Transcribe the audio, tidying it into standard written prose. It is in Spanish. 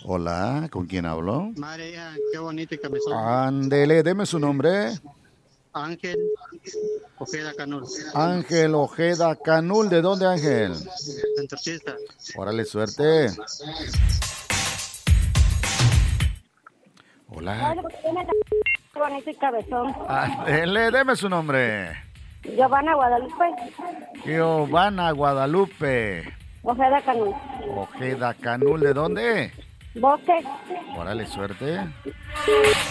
Hola, ¿con quién hablo? María, qué bonito y cabezón. Ándele, deme su nombre. Ángel Ojeda Canul, Ángel Ojeda Canul, ¿de dónde, Ángel? centrochista. Órale, suerte. Hola. Hola, tiene bonito y cabezón. Ándele, deme su nombre. Giovanna Guadalupe, Giovanna Guadalupe. Ojeda Canul. Ojeda Canul, ¿de dónde? Bosque. Órale, suerte.